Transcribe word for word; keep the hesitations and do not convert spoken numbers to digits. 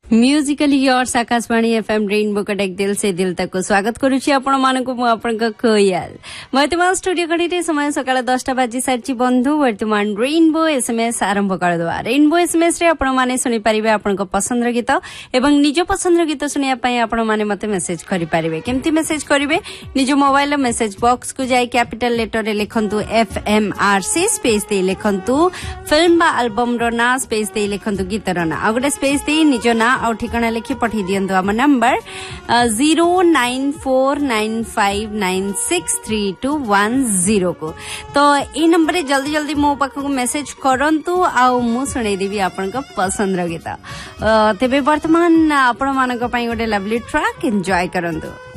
Musically yours Akashvani FM rainbow कटेक दिल से दिल तक को स्वागत करुछि आपण मानको मु आपण को कोयल वर्तमान स्टूडियो घड़ी समय सकाळ दसटा बाजी सारछि बंधु वर्तमान रेनबो एसएमएस आरंभ कर दवा रेनबो एसएमएस रे आपण माने सुनि परिबे आपण को पसंद गीत एवं निज पसंद गीत सुनिया पई आपण माने मते मेसेज करि परिबे केमति मेसेज करिवे निज मोबाइल मेसेज बॉक्स को जाई कैपिटल लेटर रे लिखंतु एफएमआरसी स्पेस दे लिखंतु फिल्म बा एल्बम रो ना स्पेस दे लिखंतु गीत रो ना अगडे स्पेस दे निज ना और ठिकाना लिखि पठि दियंतु हम number zero nine four nine five nine six three to one zero को तो ए नंबर रे जल्दी जल्दी मो पाख को मेसेज करंतु आ मु सुनै देबी आपन को पसंद रो गीत तेबे वर्तमान आपण मानक पई गोटे लवली ट्रैक एन्जॉय करंतु।